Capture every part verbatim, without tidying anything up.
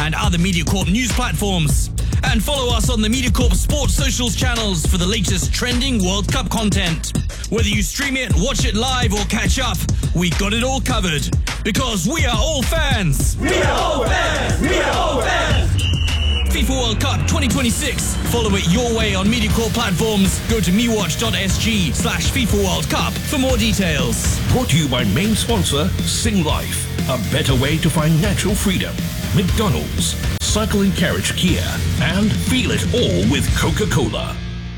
and other MediaCorp news platforms. And follow us on the MediaCorp Sports Socials channels for the latest trending World Cup content. Whether you stream it, watch it live or catch up, we got it all covered. Because we are all fans. We are all fans. We are all fans. FIFA World Cup twenty twenty-six. Follow it your way on MediaCorp platforms. Go to mewatch.sg slash FIFA World Cup for more details. Brought to you by main sponsor Singlife. A better way to find natural freedom. McDonald's, Cycle and Carriage Kia, and feel it all with Coca-Cola.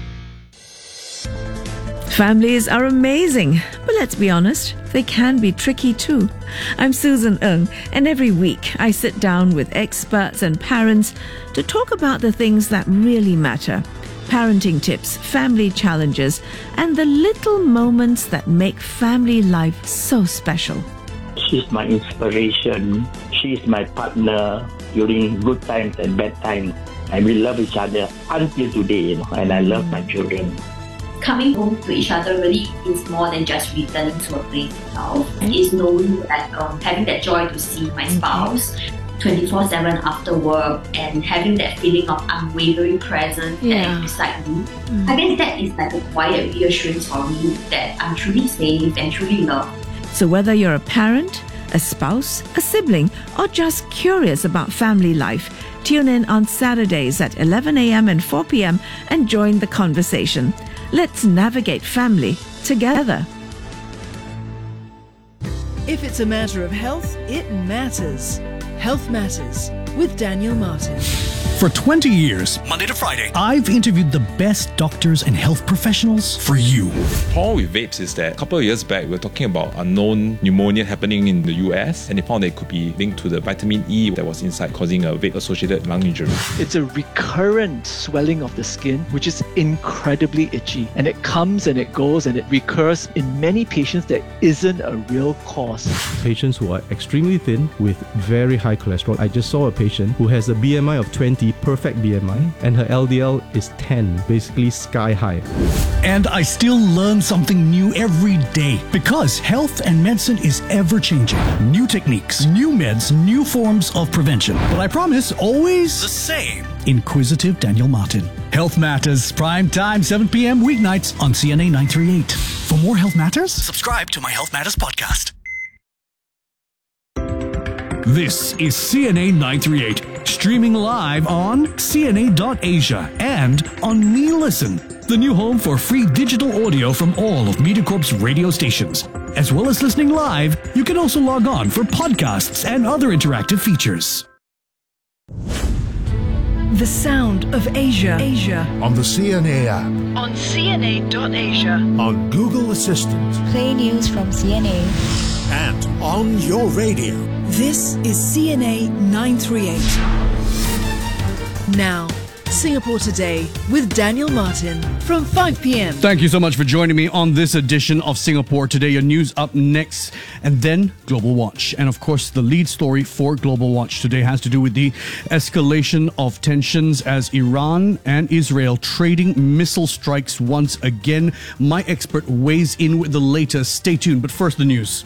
Families are amazing, but let's be honest, they can be tricky too. I'm Susan Ng, and every week I sit down with experts and parents to talk about the things that really matter. Parenting tips, family challenges, and the little moments that make family life so special. She's my inspiration. She's my partner during good times and bad times. And we love each other until today, you know, and I love my children. Coming home to each other really is more than just returning to a place itself. It's knowing that um, having that joy to see my spouse twenty-four seven after work and having that feeling of unwavering presence Yeah. that is beside me. Mm. I guess that is like a quiet reassurance for me that I'm truly safe and truly loved. So whether you're a parent, a spouse, a sibling, or just curious about family life, tune in on Saturdays at eleven a.m. and four p.m. and join the conversation. Let's navigate family together. If it's a matter of health, it matters. Health Matters with Daniel Martin. For twenty years, Monday to Friday, I've interviewed the best doctors and health professionals for you. The problem with vapes is that a couple of years back, we were talking about unknown pneumonia happening in the U S, and they found that it could be linked to the vitamin E that was inside, causing a vape-associated lung injury. It's a recurrent swelling of the skin, which is incredibly itchy. And it comes and it goes and it recurs in many patients that isn't a real cause. Patients who are extremely thin with very high cholesterol. I just saw a patient who has a B M I of twenty, perfect B M I, and her L D L is ten, basically sky high. And I still learn something new every day because health and medicine is ever changing. New techniques, new meds, new forms of prevention. But I promise, always the same. Inquisitive Daniel Martin. Health Matters, prime time, seven p.m. weeknights on C N A nine thirty-eight. For more Health Matters, Subscribe to my Health Matters podcast. this is C N A nine thirty-eight, streaming live on C N A dot Asia and on Me Listen, the new home for free digital audio from all of MediaCorp's radio stations. As well as listening live, you can also log on for podcasts and other interactive features. The sound of Asia. Asia. On the C N A app. On C N A dot Asia. On Google Assistant. Play news from C N A. And on your radio. This is C N A nine thirty-eight. Now, Singapore Today with Daniel Martin from five p.m. Thank you so much for joining me on this edition of Singapore Today. Your news up next, and then Global Watch. And of course, the lead story for Global Watch today has to do with the escalation of tensions as Iran and Israel trading missile strikes once again. My expert weighs in with the latest. Stay tuned, but first the news.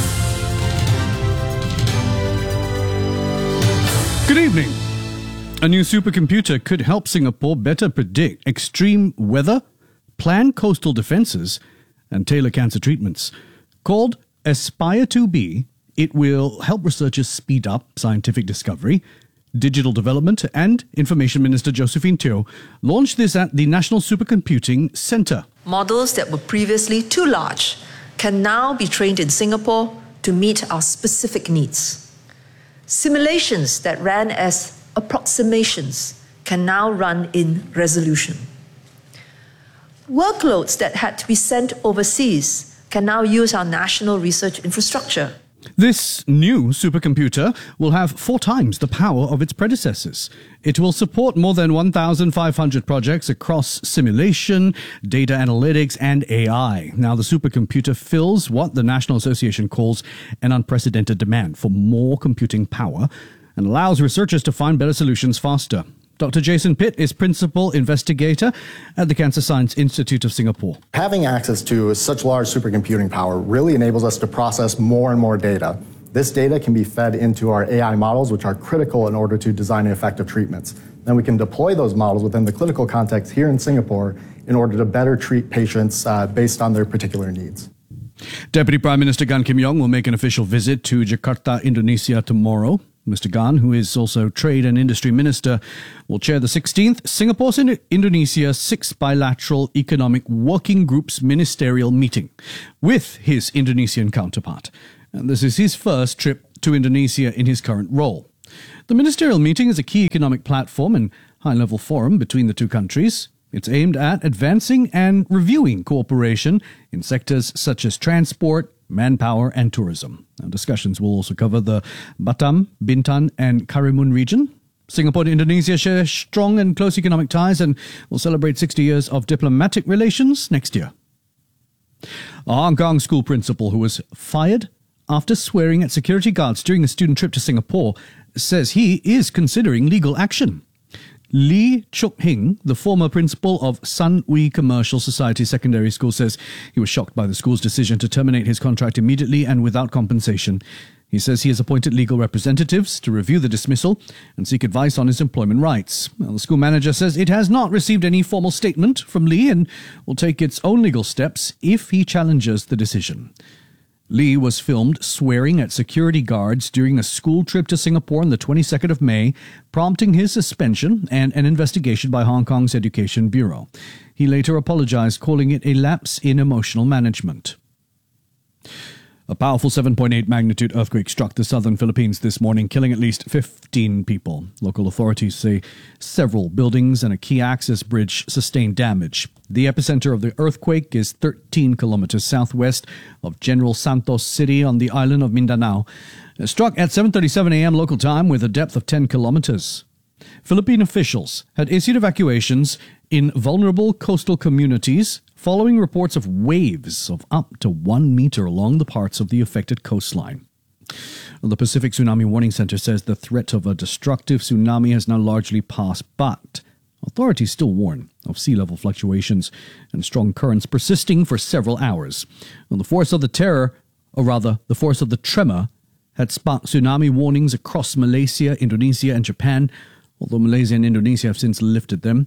Good evening. A new supercomputer could help Singapore better predict extreme weather, plan coastal defenses, and tailor cancer treatments. Called Aspire two B, it will help researchers speed up scientific discovery, digital development, and Information Minister Josephine Teo launched this at the National Supercomputing Centre. Models that were previously too large can now be trained in Singapore to meet our specific needs. Simulations that ran as approximations can now run in resolution. Workloads that had to be sent overseas can now use our national research infrastructure. This new supercomputer will have four times the power of its predecessors. It will support more than one thousand five hundred projects across simulation, data analytics, and A I. Now, the supercomputer fills what the National Association calls an unprecedented demand for more computing power and allows researchers to find better solutions faster. Doctor Jason Pitt is Principal Investigator at the Cancer Science Institute of Singapore. Having access to such large supercomputing power really enables us to process more and more data This data can be fed into our A I models, which are critical in order to design effective treatments. Then we can deploy those models within the clinical context here in Singapore in order to better treat patients uh, based on their particular needs. Deputy Prime Minister Gan Kim Yong will make an official visit to Jakarta, Indonesia tomorrow. Mister Gan, who is also Trade and Industry Minister, will chair the sixteenth Singapore and Indonesia Sixth Bilateral Economic Working Group's ministerial meeting with his Indonesian counterpart. And this is his first trip to Indonesia in his current role. The ministerial meeting is a key economic platform and high-level forum between the two countries. It's aimed at advancing and reviewing cooperation in sectors such as transport, manpower and tourism. Now, discussions will also cover the Batam, Bintan and Karimun region. Singapore and Indonesia share strong and close economic ties and will celebrate sixty years of diplomatic relations next year. A Hong Kong school principal who was fired after swearing at security guards during a student trip to Singapore says he is considering legal action. Lee Chuk Hing, the former principal of Sun Wee Commercial Society Secondary School, says he was shocked by the school's decision to terminate his contract immediately and without compensation. He says he has appointed legal representatives to review the dismissal and seek advice on his employment rights. Well, the school manager says it has not received any formal statement from Lee and will take its own legal steps if he challenges the decision. Lee was filmed swearing at security guards during a school trip to Singapore on the twenty-second of May, prompting his suspension and an investigation by Hong Kong's Education Bureau. He later apologized, calling it a lapse in emotional management. A powerful seven point eight magnitude earthquake struck the southern Philippines this morning, killing at least fifteen people. Local authorities say several buildings and a key access bridge sustained damage. The epicenter of the earthquake is thirteen kilometers southwest of General Santos City on the island of Mindanao. It struck at seven thirty-seven a.m. local time with a depth of ten kilometers. Philippine officials had issued evacuations in vulnerable coastal communities following reports of waves of up to one meter along the parts of the affected coastline. The Pacific Tsunami Warning Center says the threat of a destructive tsunami has now largely passed, but authorities still warn of sea level fluctuations and strong currents persisting for several hours. The force of the terror, or rather the force of the tremor, had sparked tsunami warnings across Malaysia, Indonesia and Japan, although Malaysia and Indonesia have since lifted them.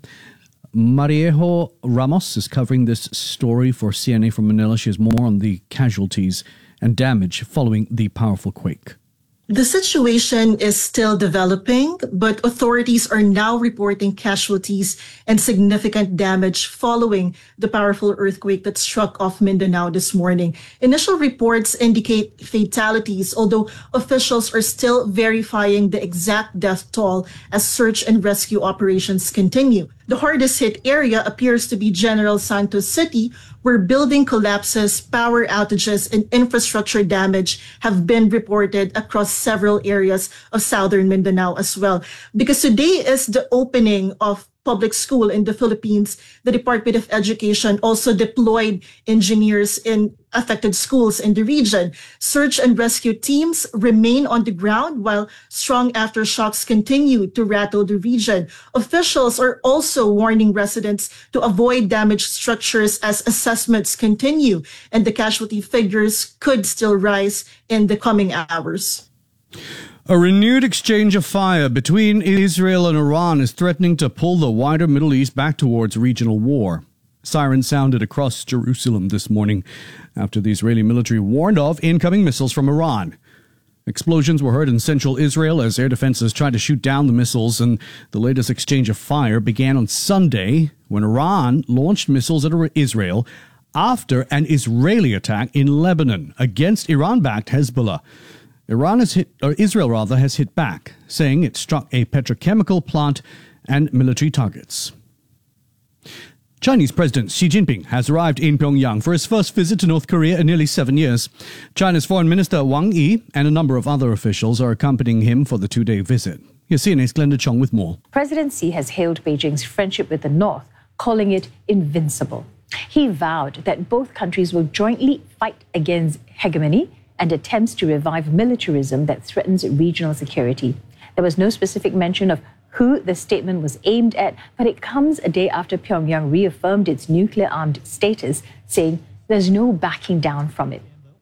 Mariejo Ramos is covering this story for C N A from Manila. She has more on the casualties and damage following the powerful quake. The situation is still developing, but authorities are now reporting casualties and significant damage following the powerful earthquake that struck off Mindanao this morning. Initial reports indicate fatalities, although officials are still verifying the exact death toll as search and rescue operations continue. The hardest hit area appears to be General Santos City, where building collapses, power outages, and infrastructure damage have been reported across several areas of southern Mindanao as well. Because today is the opening of public school in the Philippines, the Department of Education also deployed engineers in affected schools in the region. Search and rescue teams remain on the ground while strong aftershocks continue to rattle the region. Officials are also warning residents to avoid damaged structures as assessments continue, and the casualty figures could still rise in the coming hours. A renewed exchange of fire between Israel and Iran is threatening to pull the wider Middle East back towards regional war. Sirens sounded across Jerusalem this morning after the Israeli military warned of incoming missiles from Iran. Explosions were heard in central Israel as air defenses tried to shoot down the missiles, and the latest exchange of fire began on Sunday when Iran launched missiles at Israel after an Israeli attack in Lebanon against Iran-backed Hezbollah. Iran has hit, or Israel rather, has hit back, saying it struck a petrochemical plant and military targets. Chinese President Xi Jinping has arrived in Pyongyang for his first visit to North Korea in nearly seven years. China's Foreign Minister Wang Yi and a number of other officials are accompanying him for the two-day visit. Here's C N A's Glenda Chong with more. President Xi has hailed Beijing's friendship with the North, calling it invincible. He vowed that both countries will jointly fight against hegemony and attempts to revive militarism that threatens regional security. There was no specific mention of who the statement was aimed at, but it comes a day after Pyongyang reaffirmed its nuclear-armed status, saying there's no backing down from it.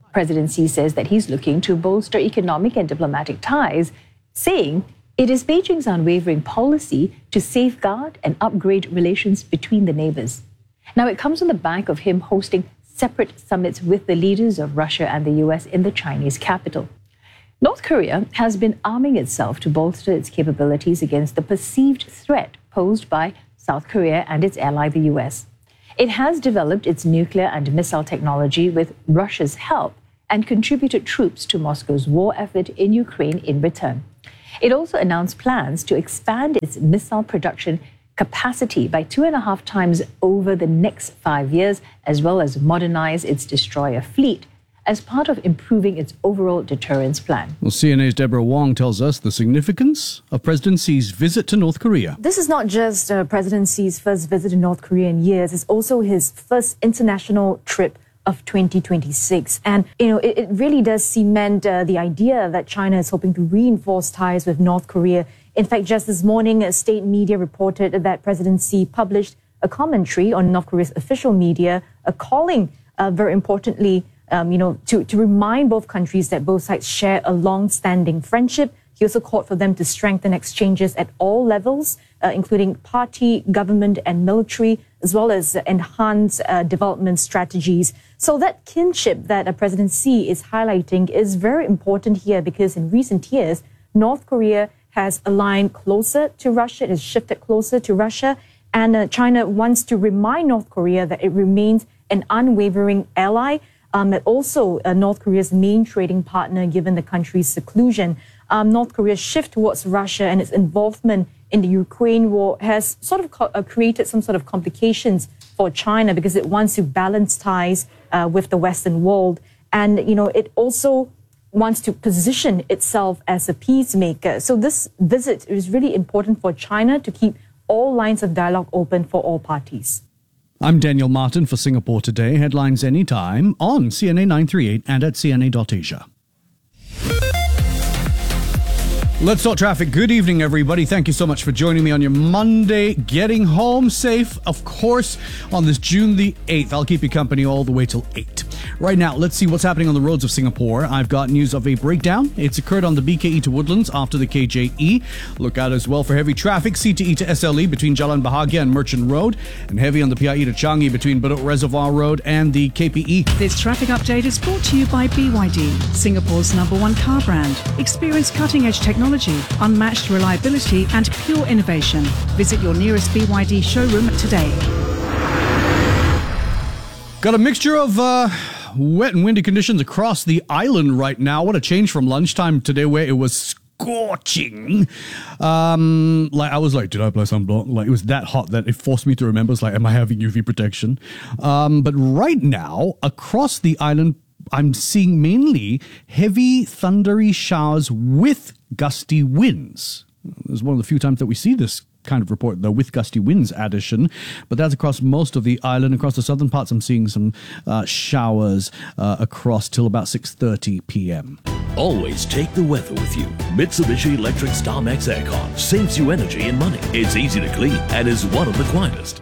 President Xi says that he's looking to bolster economic and diplomatic ties, saying it is Beijing's unwavering policy to safeguard and upgrade relations between the neighbors. Now, it comes on the back of him hosting separate summits with the leaders of Russia and the U S in the Chinese capital. North Korea has been arming itself to bolster its capabilities against the perceived threat posed by South Korea and its ally, the U S. It has developed its nuclear and missile technology with Russia's help and contributed troops to Moscow's war effort in Ukraine in return. It also announced plans to expand its missile production capacity by two and a half times over the next five years, as well as modernize its destroyer fleet as part of improving its overall deterrence plan. Well, C N A's Deborah Wong tells us the significance of President Xi's visit to North Korea. This is not just uh, President Xi's first visit to North Korea in years, it's also his first international trip of twenty twenty-six. And, you know, it, it really does cement uh, the idea that China is hoping to reinforce ties with North Korea. In fact, just this morning, uh, state media reported that President Xi published a commentary on North Korea's official media, uh, calling, uh, very importantly, Um, you know, to, to remind both countries that both sides share a long-standing friendship. He also called for them to strengthen exchanges at all levels, uh, including party, government, and military, as well as uh, enhance uh, development strategies. So that kinship that uh, President Xi is highlighting is very important here because in recent years, North Korea has aligned closer to Russia, it has shifted closer to Russia, and uh, China wants to remind North Korea that it remains an unwavering ally. Um, and also uh, North Korea's main trading partner, given the country's seclusion. Um, North Korea's shift towards Russia and its involvement in the Ukraine war has sort of co- uh, created some sort of complications for China because it wants to balance ties uh, with the Western world. And, you know, it also wants to position itself as a peacemaker. So this visit is really important for China to keep all lines of dialogue open for all parties. I'm Daniel Martin for Singapore Today. Headlines anytime on C N A nine thirty-eight and at C N A dot Asia. Let's talk traffic. Good evening, everybody. Thank you so much for joining me on your Monday. Getting home safe, of course, on this June the eighth. I'll keep you company all the way till eight. Right now, let's see what's happening on the roads of Singapore. I've got news of a breakdown. It's occurred on the B K E to Woodlands after the K J E. Look out as well for heavy traffic, C T E to S L E between Jalan Bahagia and Merchant Road, and heavy on the P I E to Changi between Bedok Reservoir Road and the K P E. This traffic update is brought to you by B Y D, Singapore's number one car brand. Experience cutting-edge technology, unmatched reliability and pure innovation. Visit your nearest B Y D showroom today. Got a mixture of uh, wet and windy conditions across the island right now. What a change from lunchtime today where it was scorching. Um, like I was like, did I apply sunblock? Like it was that hot that it forced me to remember. It's like, am I having U V protection? Um, but right now, across the island, I'm seeing mainly heavy thundery showers with gusty winds. It's one of the few times that we see this kind of report, the with gusty winds addition, but that's across most of the island. Across the southern parts, I'm seeing some uh, showers uh, across till about six thirty p.m. Always take the weather with you. Mitsubishi Electric StarMax Aircon saves you energy and money. It's easy to clean and is one of the quietest.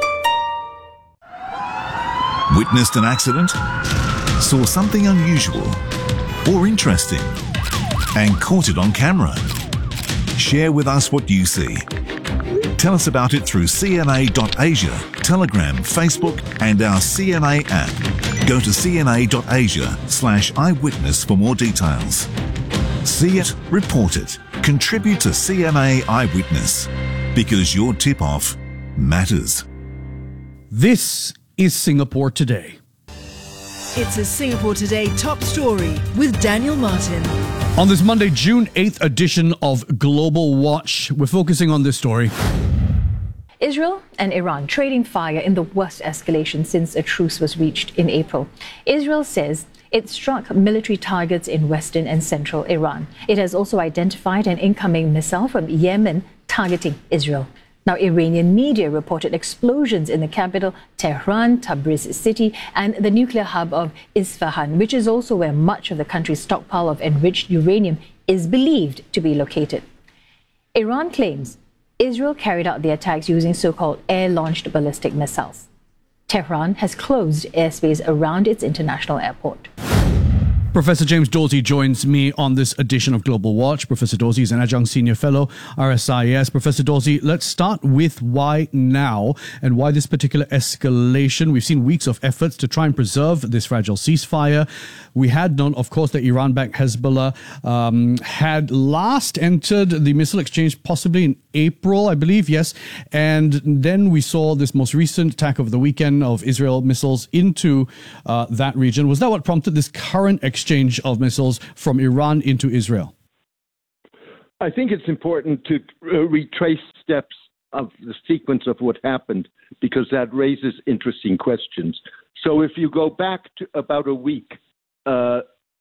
Witnessed an accident? Saw something unusual or interesting and caught it on camera? Share with us what you see. Tell us about it through C N A dot Asia, Telegram, Facebook and our C N A app. Go to C N A dot Asia slash eyewitness for more details. See it, report it, contribute to C N A Eyewitness, because your tip-off matters. This is Singapore Today. It's a Singapore Today top story with Daniel Martin. On this Monday, June eighth edition of Global Watch, we're focusing on this story. Israel and Iran trading fire in the worst escalation since a truce was reached in April. Israel says it struck military targets in western and central Iran. It has also identified an incoming missile from Yemen targeting Israel. Now, Iranian media reported explosions in the capital, Tehran, Tabriz city, and the nuclear hub of Isfahan, which is also where much of the country's stockpile of enriched uranium is believed to be located. Iran claims Israel carried out the attacks using so-called air-launched ballistic missiles. Tehran has closed airspace around its international airport. Professor James Dorsey joins me on this edition of Global Watch. Professor Dorsey is an adjunct senior fellow, R S I S. Professor Dorsey, let's start with why now and why this particular escalation. We've seen weeks of efforts to try and preserve this fragile ceasefire. We had known, of course, that Iran-backed Hezbollah um, had last entered the missile exchange possibly in April, I believe, yes. And then we saw this most recent attack over the weekend of Israel missiles into uh, that region. Was that what prompted this current exchange of missiles from Iran into Israel? I think it's important to uh, retrace steps of the sequence of what happened, because that raises interesting questions. So if you go back to about a week, uh,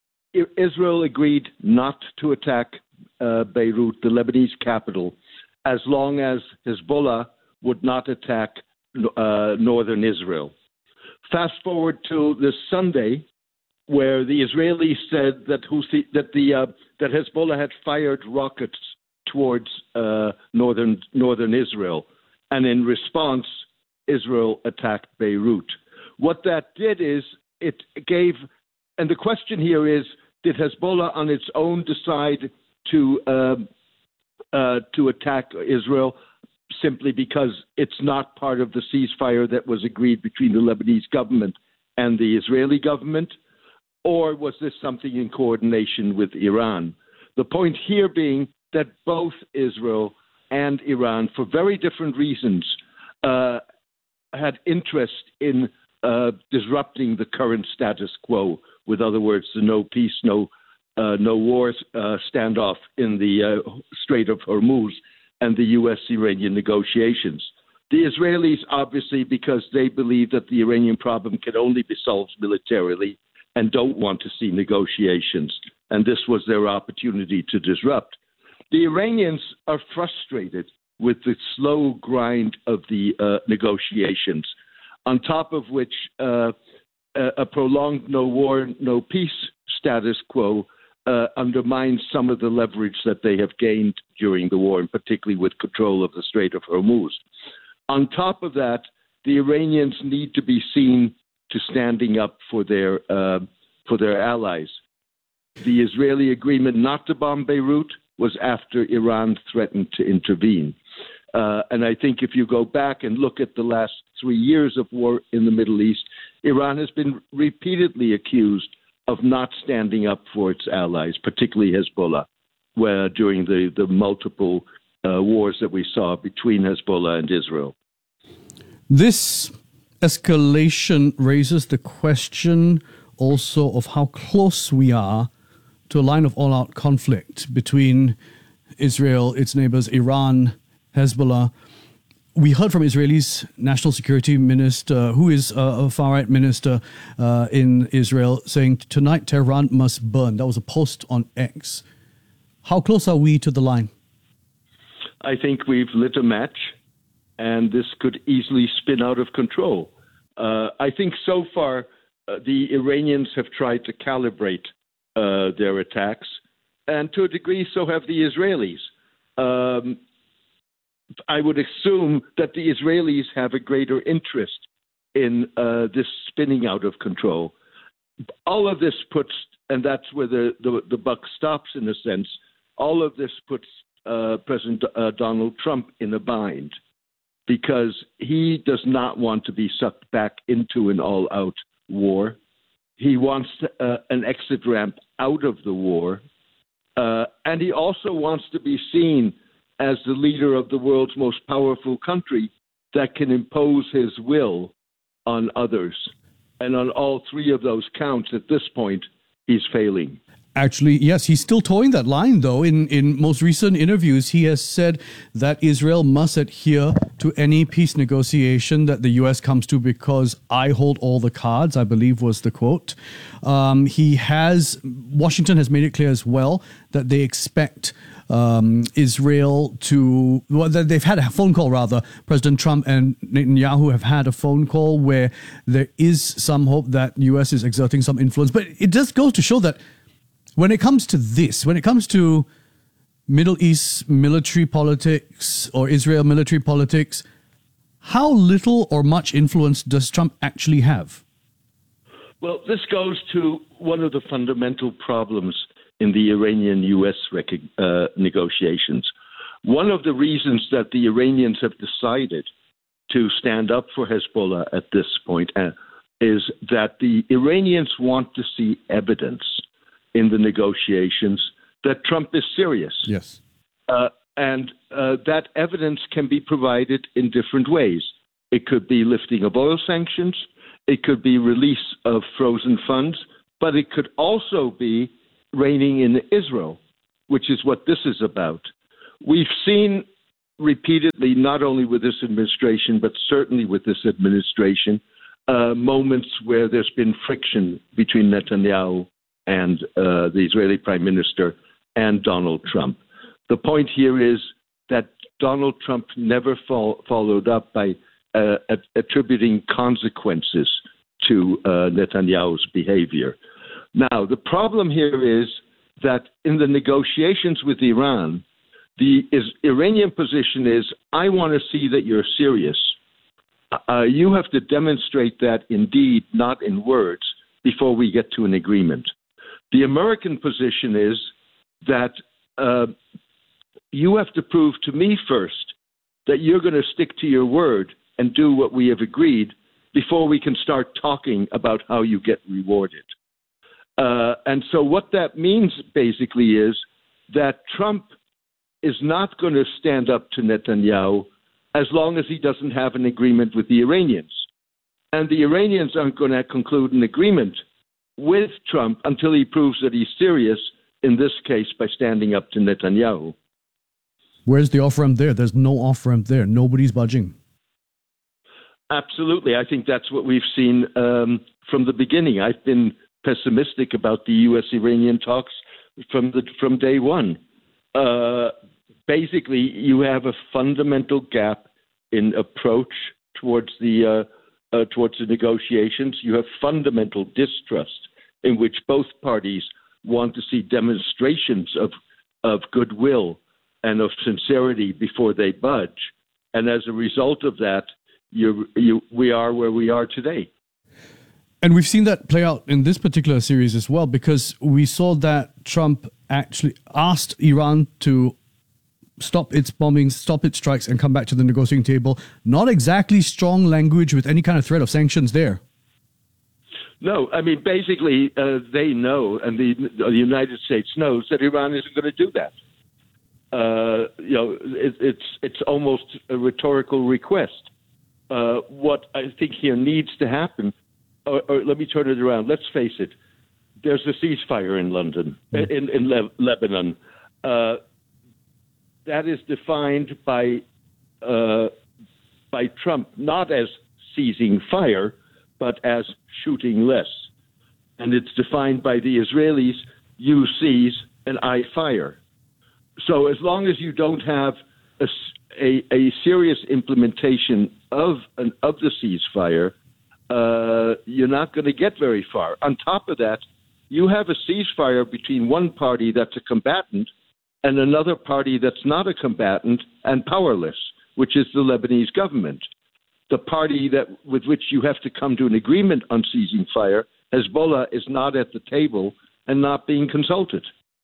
Israel agreed not to attack uh, Beirut, the Lebanese capital, as long as Hezbollah would not attack uh, northern Israel. Fast forward to this Sunday, where the Israelis said that Houthi, that the uh, that Hezbollah had fired rockets towards uh, northern northern Israel, and in response, Israel attacked Beirut. What that did is it gave, and the question here is: did Hezbollah on its own decide to uh, uh, to attack Israel simply because it's not part of the ceasefire that was agreed between the Lebanese government and the Israeli government? Or was this something in coordination with Iran? The point here being that both Israel and Iran, for very different reasons, uh, had interest in uh, disrupting the current status quo. With other words, the no peace, no uh, no war uh, standoff in the uh, Strait of Hormuz and the U S-Iranian negotiations. The Israelis, obviously, because they believe that the Iranian problem can only be solved militarily, and don't want to see negotiations. And this was their opportunity to disrupt. The Iranians are frustrated with the slow grind of the uh, negotiations, on top of which uh, a prolonged no war, no peace status quo uh, undermines some of the leverage that they have gained during the war, and particularly with control of the Strait of Hormuz. On top of that, the Iranians need to be seen to standing up for their uh, for their allies. The Israeli agreement not to bomb Beirut was after Iran threatened to intervene. Uh, and I think if you go back and look at the last three years of war in the Middle East, Iran has been repeatedly accused of not standing up for its allies, particularly Hezbollah, where during the, the multiple uh, wars that we saw between Hezbollah and Israel. This escalation raises the question also of how close we are to a line of all-out conflict between Israel, its neighbors, Iran, Hezbollah. We heard from Israel's National Security Minister, who is a far-right minister uh, in Israel, saying, tonight Tehran must burn. That was a post on X. How close are we to the line? I think we've lit a match, and this could easily spin out of control. Uh, I think so far uh, the Iranians have tried to calibrate uh, their attacks, and to a degree so have the Israelis. Um, I would assume that the Israelis have a greater interest in uh, this spinning out of control. All of this puts, and that's where the, the, the buck stops in a sense, all of this puts uh, President uh, Donald Trump in a bind, because he does not want to be sucked back into an all-out war. He wants to, uh, an exit ramp out of the war, uh, and he also wants to be seen as the leader of the world's most powerful country that can impose his will on others. And on all three of those counts, at this point, he's failing. Actually, yes, he's still towing that line, though. In, in most recent interviews, he has said that Israel must adhere to any peace negotiation that the U S comes to because I hold all the cards, I believe was the quote. Um, he has, Washington has made it clear as well that they expect um, Israel to, well, they've had a phone call rather. President Trump and Netanyahu have had a phone call where there is some hope that U S is exerting some influence. But it just goes to show that when it comes to this, when it comes to Middle East military politics or Israel military politics, how little or much influence does Trump actually have? Well, this goes to one of the fundamental problems in the Iranian-U S rec- uh, negotiations. One of the reasons that the Iranians have decided to stand up for Hezbollah at this point uh, is that the Iranians want to see evidence in the negotiations that Trump is serious. Yes. Uh, and uh, that evidence can be provided in different ways. It could be lifting of oil sanctions. It could be release of frozen funds. But it could also be reining in Israel, which is what this is about. We've seen repeatedly, not only with this administration, but certainly with this administration, uh, moments where there's been friction between Netanyahu and uh, the Israeli Prime Minister and Donald Trump. The point here is that Donald Trump never fo- followed up by uh, at- attributing consequences to uh, Netanyahu's behavior. Now, the problem here is that in the negotiations with Iran, the is- Iranian position is, I want to see that you're serious. Uh, you have to demonstrate that indeed, not in words, before we get to an agreement. The American position is that uh, you have to prove to me first that you're going to stick to your word and do what we have agreed before we can start talking about how you get rewarded. Uh, and so what that means basically is that Trump is not going to stand up to Netanyahu as long as he doesn't have an agreement with the Iranians. And the Iranians aren't going to conclude an agreement with Trump until he proves that he's serious, in this case by standing up to Netanyahu. Where's the off-ramp there? There's no off-ramp there. Nobody's budging. Absolutely. I think that's what we've seen um, from the beginning. I've been pessimistic about the U S-Iranian talks from the from day one. Uh, basically, you have a fundamental gap in approach towards the uh, uh, towards the negotiations. You have fundamental distrust in which both parties want to see demonstrations of of goodwill and of sincerity before they budge. And as a result of that, you you we are where we are today. And we've seen that play out in this particular series as well, because we saw that Trump actually asked Iran to stop its bombings, stop its strikes, and come back to the negotiating table. Not exactly strong language with any kind of threat of sanctions there. No, I mean, basically, uh, they know, and the, the United States knows, that Iran isn't going to do that. Uh, you know, it, it's it's almost a rhetorical request. Uh, what I think here needs to happen, or, or let me turn it around. Let's face it. There's a ceasefire in London, mm. in, in Le- Lebanon. Uh, that is defined by uh, by Trump not as ceasing fire, but as shooting less. And it's defined by the Israelis, you seize and I fire. So as long as you don't have a, a, a serious implementation of an, of the ceasefire, uh, you're not going to get very far. On top of that, you have a ceasefire between one party that's a combatant and another party that's not a combatant and powerless, which is the Lebanese government. The party that with which you have to come to an agreement on ceasing fire, Hezbollah, is not at the table and not being consulted.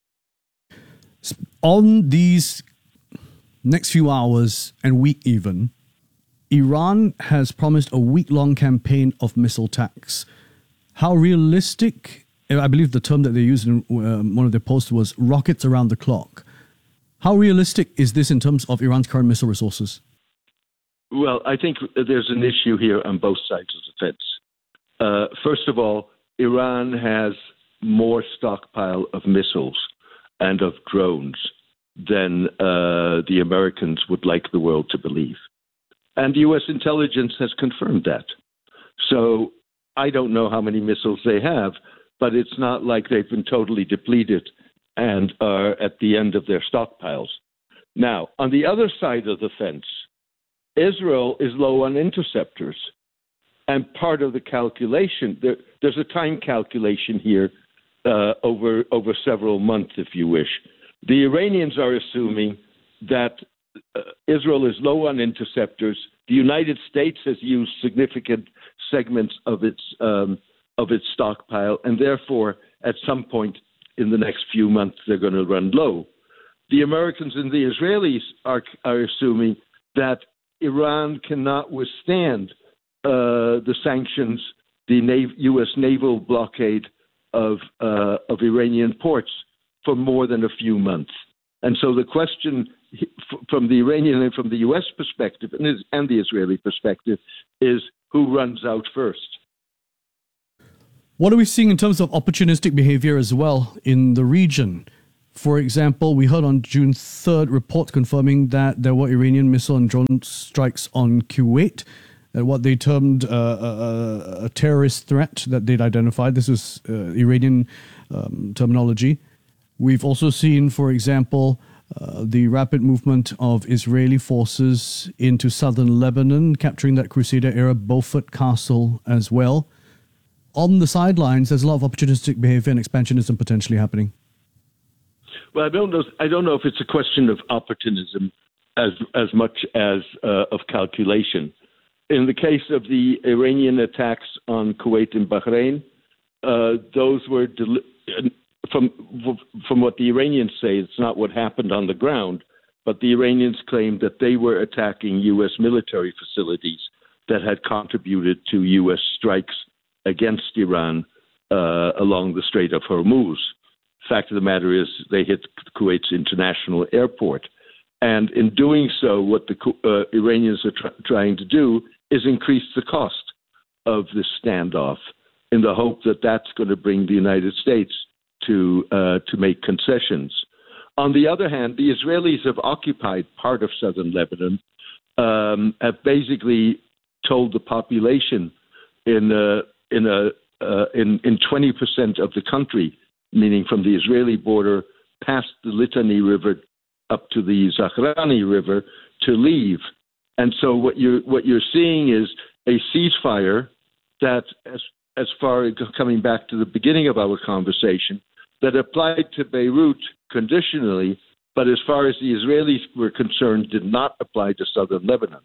On these next few hours and week even, Iran has promised a week-long campaign of missile attacks. How realistic, I believe the term that they used in uh, one of their posts was rockets around the clock. How realistic is this in terms of Iran's current missile resources? Well, I think there's an issue here on both sides of the fence. Uh, first of all, Iran has more stockpile of missiles and of drones than uh, the Americans would like the world to believe. And U S intelligence has confirmed that. So I don't know how many missiles they have, but it's not like they've been totally depleted and are at the end of their stockpiles. Now, on the other side of the fence, Israel is low on interceptors. And part of the calculation, there, there's a time calculation here uh, over, over several months, if you wish. The Iranians are assuming that uh, Israel is low on interceptors. The United States has used significant segments of its um, of its stockpile, and therefore, at some point in the next few months, they're going to run low. The Americans and the Israelis are, are assuming that Iran cannot withstand uh, the sanctions, the Nav- U S naval blockade of uh, of Iranian ports for more than a few months. And so the question from the Iranian and from the U S perspective and, and the Israeli perspective is who runs out first. What are we seeing in terms of opportunistic behavior as well in the region? For example, we heard on June third reports confirming that there were Iranian missile and drone strikes on Kuwait, at what they termed uh, a, a terrorist threat that they'd identified. This was uh, Iranian um, terminology. We've also seen, for example, uh, the rapid movement of Israeli forces into southern Lebanon, capturing that Crusader-era Beaufort castle as well. On the sidelines, there's a lot of opportunistic behavior and expansionism potentially happening. Well, I don't know. I don't know if it's a question of opportunism as as much as uh, of calculation. In the case of the Iranian attacks on Kuwait and Bahrain, uh, those were deli- from from what the Iranians say. It's not what happened on the ground, but the Iranians claimed that they were attacking U S military facilities that had contributed to U S strikes against Iran uh, along the Strait of Hormuz. Fact of the matter is they hit Kuwait's international airport. And in doing so, what the uh, Iranians are tr- trying to do is increase the cost of this standoff in the hope that that's going to bring the United States to uh, to make concessions. On the other hand, the Israelis have occupied part of southern Lebanon, um, have basically told the population in a, in a uh, in in twenty percent of the country, meaning from the Israeli border past the Litani River up to the Zahrani River, to leave. And so what you're what you're seeing is a ceasefire that, as as far as coming back to the beginning of our conversation, that applied to Beirut conditionally, but as far as the Israelis were concerned, did not apply to southern Lebanon.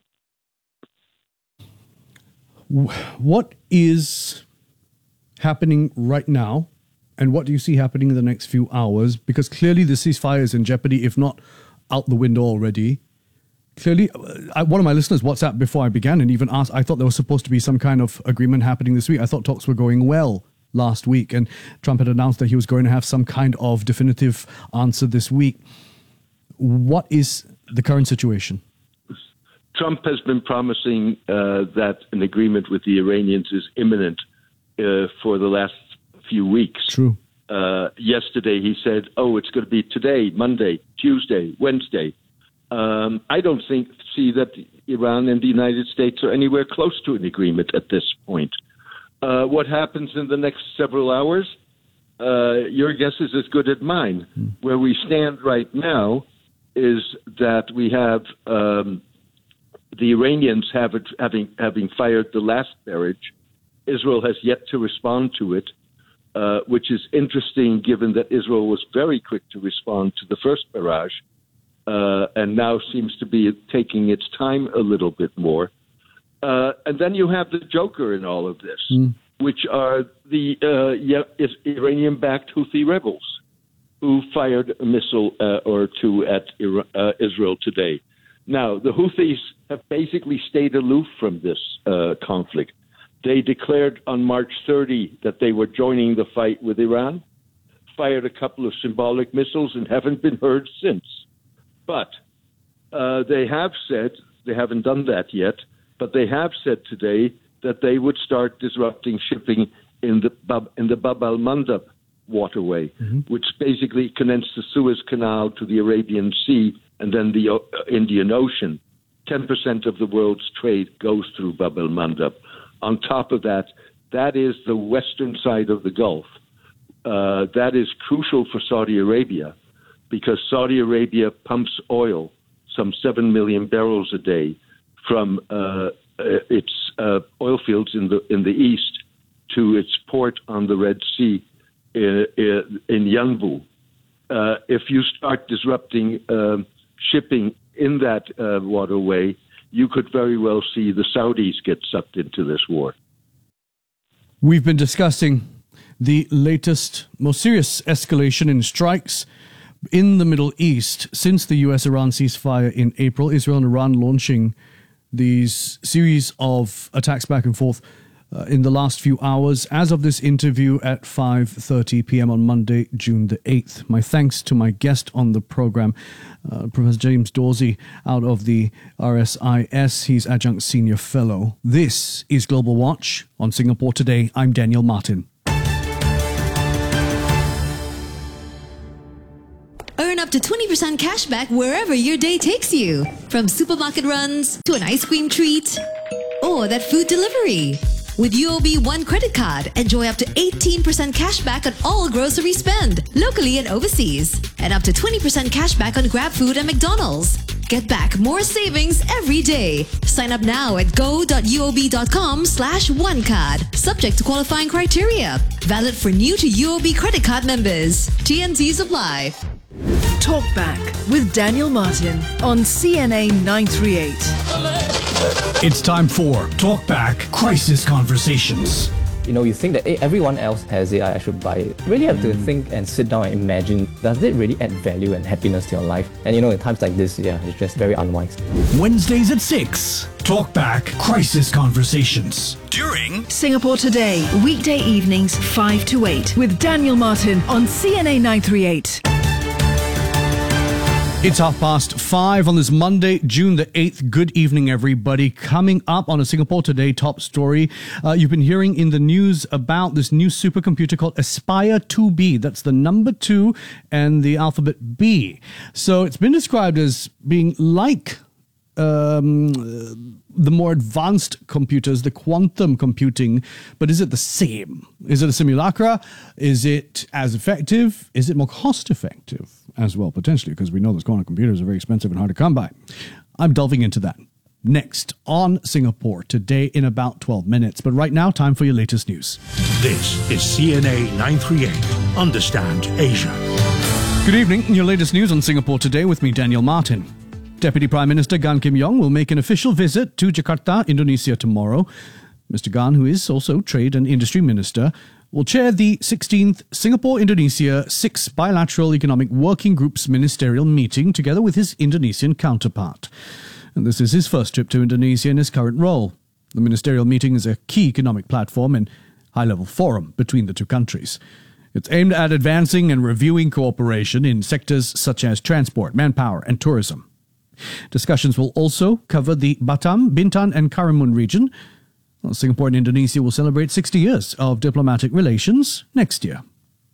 What is happening right now? And what do you see happening in the next few hours? Because clearly the ceasefire is in jeopardy, if not out the window already. Clearly, uh, one of my listeners WhatsApped before I began and even asked, I thought there was supposed to be some kind of agreement happening this week. I thought talks were going well last week, and Trump had announced that he was going to have some kind of definitive answer this week. What is the current situation? Trump has been promising uh, that an agreement with the Iranians is imminent uh, for the last few weeks. True. Uh, yesterday he said, oh, it's going to be today, Monday, Tuesday, Wednesday. Um, I don't think see that Iran and the United States are anywhere close to an agreement at this point. Uh, what happens in the next several hours? Uh, your guess is as good as mine. Mm. Where we stand right now is that we have um, the Iranians have it, having having fired the last barrage. Israel has yet to respond to it. Uh, which is interesting given that Israel was very quick to respond to the first barrage uh, and now seems to be taking its time a little bit more. Uh, and then you have the joker in all of this, mm. which are the uh, yeah, Iranian-backed Houthi rebels who fired a missile uh, or two at uh, Israel today. Now, the Houthis have basically stayed aloof from this uh, conflict. They declared on March thirtieth that they were joining the fight with Iran, fired a couple of symbolic missiles, and haven't been heard since. But uh, they have said, they haven't done that yet, but they have said today that they would start disrupting shipping in the Bab, in the Bab al-Mandab waterway, mm-hmm. which basically connects the Suez Canal to the Arabian Sea and then the uh, Indian Ocean. ten percent of the world's trade goes through Bab al-Mandab. On top of that, that is the western side of the Gulf. Uh, that is crucial for Saudi Arabia because Saudi Arabia pumps oil, some seven million barrels a day, from uh, its uh, oil fields in the in the east to its port on the Red Sea in, in Yanbu. Uh, if you start disrupting uh, shipping in that uh, waterway, you could very well see the Saudis get sucked into this war. We've been discussing the latest, most serious escalation in strikes in the Middle East since the U S-Iran ceasefire in April. Israel and Iran launching these series of attacks back and forth uh, in the last few hours. As of this interview at five thirty p.m. on Monday, June the eighth. My thanks to my guest on the program, uh, Professor James Dorsey out of the R S I S. He's Adjunct Senior Fellow. This is Global Watch on Singapore Today. I'm Daniel Martin. Earn up to twenty percent cash back wherever your day takes you. From supermarket runs to an ice cream treat or that food delivery. With U O B One credit card, enjoy up to eighteen percent cash back on all grocery spend, locally and overseas. And up to twenty percent cash back on GrabFood and McDonald's. Get back more savings every day. Sign up now at go.uob.com slash one card. Subject to qualifying criteria. Valid for new to U O B credit card members. T N Cs apply. Talk Back with Daniel Martin on C N A nine thirty-eight. It's time for Talk Back Crisis Conversations. You know, you think that hey, everyone else has it, I should buy it. You really have to think and sit down and imagine, does it really add value and happiness to your life? And you know, in times like this, yeah, it's just very unwise. Wednesdays at six, Talk Back Crisis Conversations. During Singapore Today, weekday evenings five to eight with Daniel Martin on C N A nine thirty-eight. It's half past five on this Monday, June the eighth. Good evening, everybody. Coming up on a Singapore Today top story, uh, you've been hearing in the news about this new supercomputer called Aspire two B. That's the number two and the alphabet B. So it's been described as being like um, the more advanced computers, the quantum computing, but is it the same? Is it a simulacra? Is it as effective? Is it more cost effective as well, potentially, because we know those quantum computers are very expensive and hard to come by? I'm delving into that next on Singapore Today in about twelve minutes. But right now, time for your latest news. This is C N A nine thirty-eight. Understand Asia. Good evening. Your latest news on Singapore Today with me, Daniel Martin. Deputy Prime Minister Gan Kim Yong will make an official visit to Jakarta, Indonesia tomorrow. Mister Gan, who is also Trade and Industry Minister, will chair the sixteenth Singapore-Indonesia Six Bilateral Economic Working Group's ministerial meeting together with his Indonesian counterpart. And this is his first trip to Indonesia in his current role. The ministerial meeting is a key economic platform and high-level forum between the two countries. It's aimed at advancing and reviewing cooperation in sectors such as transport, manpower, and tourism. Discussions will also cover the Batam, Bintan, and Karimun region. Well, Singapore and Indonesia will celebrate sixty years of diplomatic relations next year.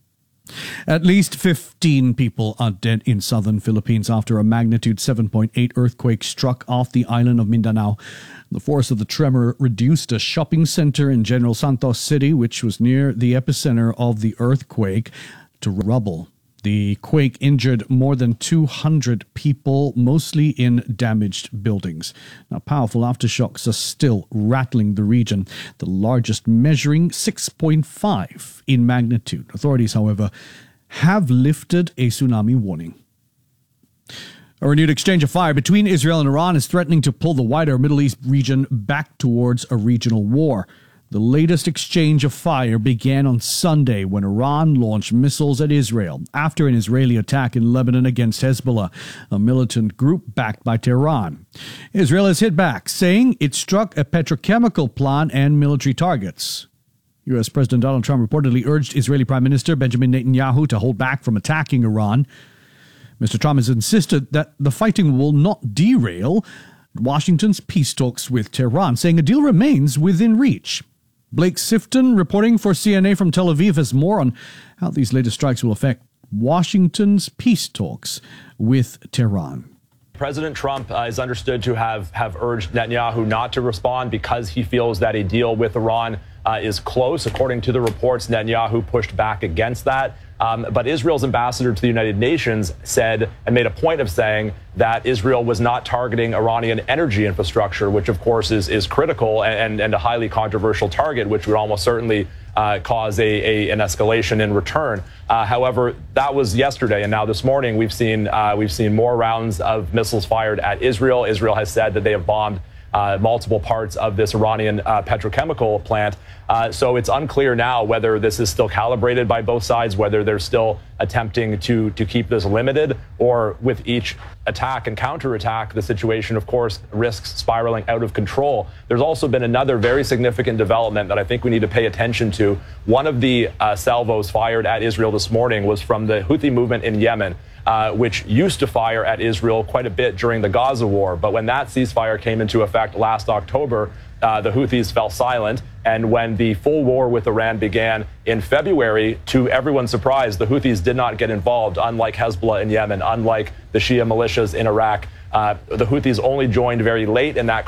At least fifteen people are dead in southern Philippines after a magnitude seven point eight earthquake struck off the island of Mindanao. The force of the tremor reduced a shopping center in General Santos City, which was near the epicenter of the earthquake, to rubble. The quake injured more than two hundred people, mostly in damaged buildings. Now, powerful aftershocks are still rattling the region, the largest measuring six point five in magnitude. Authorities, however, have lifted a tsunami warning. A renewed exchange of fire between Israel and Iran is threatening to pull the wider Middle East region back towards a regional war. The latest exchange of fire began on Sunday when Iran launched missiles at Israel after an Israeli attack in Lebanon against Hezbollah, a militant group backed by Tehran. Israel has hit back, saying it struck a petrochemical plant and military targets. U S President Donald Trump reportedly urged Israeli Prime Minister Benjamin Netanyahu to hold back from attacking Iran. Mister Trump has insisted that the fighting will not derail Washington's peace talks with Tehran, saying a deal remains within reach. Blake Sifton, reporting for C N A from Tel Aviv, has more on how these latest strikes will affect Washington's peace talks with Tehran. President Trump uh, is understood to have, have urged Netanyahu not to respond because he feels that a deal with Iran uh, is close. According to the reports, Netanyahu pushed back against that. Um, but Israel's ambassador to the United Nations said and made a point of saying that Israel was not targeting Iranian energy infrastructure, which, of course, is, is critical and, and a highly controversial target, which would almost certainly uh, cause a, a, an escalation in return. Uh, however, that was yesterday. And now this morning, we've seen uh, we've seen more rounds of missiles fired at Israel. Israel has said that they have bombed uh, multiple parts of this Iranian uh, petrochemical plant. Uh, so it's unclear now whether this is still calibrated by both sides, whether they're still attempting to, to keep this limited, or with each attack and counterattack, the situation, of course, risks spiraling out of control. There's also been another very significant development that I think we need to pay attention to. One of the uh, salvos fired at Israel this morning was from the Houthi movement in Yemen, uh, which used to fire at Israel quite a bit during the Gaza war. But when that ceasefire came into effect last October, Uh, the Houthis fell silent. And when the full war with Iran began in February, to everyone's surprise, the Houthis did not get involved, unlike Hezbollah in Yemen, unlike the Shia militias in Iraq. Uh, the Houthis only joined very late in that